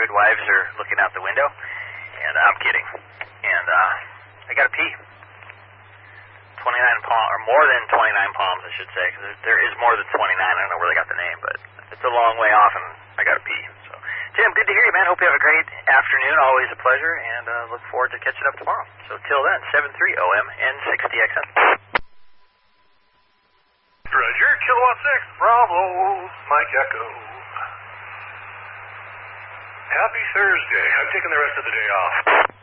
neighborhood wives are looking out the window, and I'm kidding. And I got to pee. 29 palms, or more than 29 palms, I should say, because there is more than 29. I don't know where they got the name, but it's a long way off, and I got to pee. So, Tim, good to hear you, man. Hope you have a great afternoon. Always a pleasure, and look forward to catching up tomorrow. So, till then, 73OM N60XM. Roger, Kilowatt 6, Bravo, Mike Echo. Happy Thursday. I'm taking the rest of the day off.